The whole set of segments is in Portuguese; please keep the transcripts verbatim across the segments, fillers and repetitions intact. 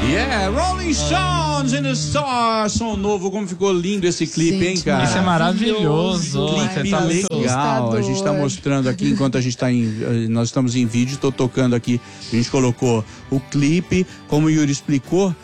Yeah, Rolling Stones in the Stars, som novo, como ficou lindo esse clipe, Gente, hein, cara? Isso é maravilhoso. Clipe Tá muito legal, a gente tá mostrando aqui enquanto a gente tá em, nós estamos em vídeo, tô tocando aqui, a gente colocou o clipe, como o Yuri explicou,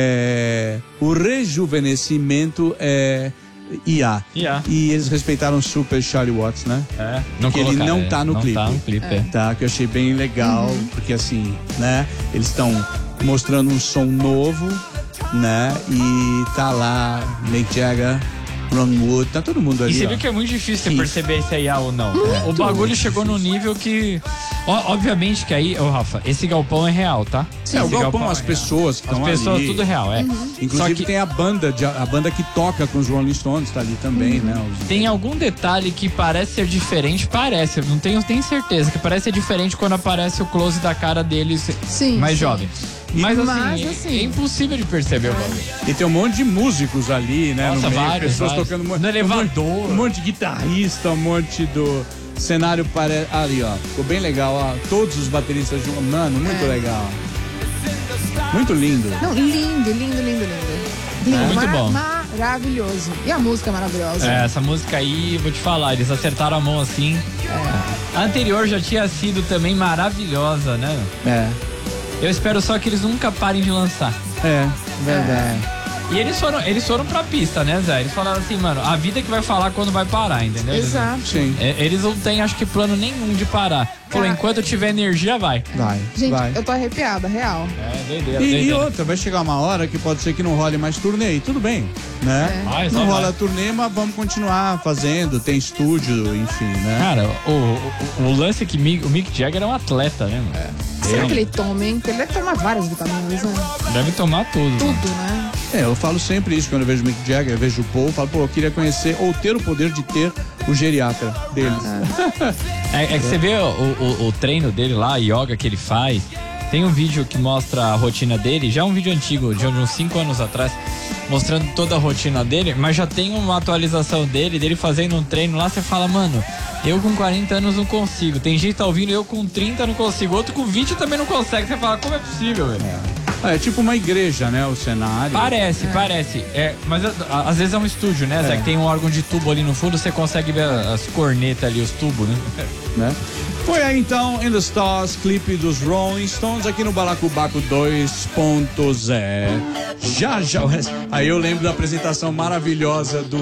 é, o rejuvenescimento é I A. I A. E eles respeitaram super Charlie Watts, né? É, não Porque ele não tá no não clipe. Tá no clipe. É. Tá, que eu achei bem legal, uhum. Porque assim, né? Eles estão mostrando um som novo, né? E tá lá Mick Jagger, Ron Wood, tá todo mundo ali. E você ó. viu que é muito difícil você perceber se é I A ou não. Muito o bagulho chegou no nível que... Ó, obviamente que aí, ô Rafa, esse galpão é real, tá? Sim, é, o galpão, galpão as é pessoas que estão ali. As pessoas, tudo real, é. Uhum. Inclusive que... tem a banda, de, a banda que toca com os Rolling Stones, tá ali também, uhum. né? Os... Tem algum detalhe que parece ser diferente, parece, eu não tenho, tenho certeza, que parece ser diferente quando aparece o close da cara deles sim, mais sim. jovem. Mas, Mas assim, assim, é impossível de perceber o bagulho. E tem um monte de músicos ali, né? Nossa, no meio, vários, pessoas vários. tocando um, no elevador. Um monte de guitarrista, um monte do cenário para ali, ó. Ficou bem legal, ó. Todos os bateristas de um mano, muito é. legal. Muito lindo. Não, lindo, lindo, lindo, lindo. lindo. É, muito Mar bom. Maravilhoso. E a música é maravilhosa. É, essa música aí, vou te falar, eles acertaram a mão assim. É. A anterior já tinha sido também maravilhosa, né? É. Eu espero só que eles nunca parem de lançar. É, verdade. É. E eles foram, eles foram pra pista, né, Zé? Eles falaram assim, mano, a vida que vai falar quando vai parar, entendeu? Exato. Sim. É, eles não têm, acho que, plano nenhum de parar. Falou, ah. enquanto tiver energia, vai. Vai, Gente, vai. eu tô arrepiada, real. É, doideira, e, doideira. E outra, vai chegar uma hora que pode ser que não role mais turnê, e tudo bem, né? É. Vai, não rola vai. turnê, mas vamos continuar fazendo, tem estúdio, enfim, né? Cara, o, o, o lance é que o Mick Jagger é um atleta, né, mano? É. Será que ele toma, hein? Ele deve tomar várias vitaminas, né? Deve tomar tudo. Tudo, né? É, eu falo sempre isso quando eu vejo o Mick Jagger, eu vejo o Paul, eu falo, pô, eu queria conhecer ou ter o poder de ter o geriatra deles. É, é que você vê o, o, o treino dele lá, a yoga que ele faz. Tem um vídeo que mostra a rotina dele, já um vídeo antigo, de uns cinco anos atrás, mostrando toda a rotina dele, mas já tem uma atualização dele, dele fazendo um treino lá, você fala, mano, eu com quarenta anos não consigo. Tem gente que tá ouvindo, eu com trinta não consigo, outro com vinte também não consegue. Você fala, como é possível, velho? É. é tipo uma igreja, né, o cenário. Parece, é. parece. É, mas a, a, às vezes é um estúdio, né, Zé? É. Que tem um órgão de tubo ali no fundo, você consegue ver as cornetas ali, os tubos, né? né? Foi aí então, In The Stars, clipe dos Rolling Stones aqui no Balacobaco dois ponto zero. Já, já. Aí eu lembro da apresentação maravilhosa do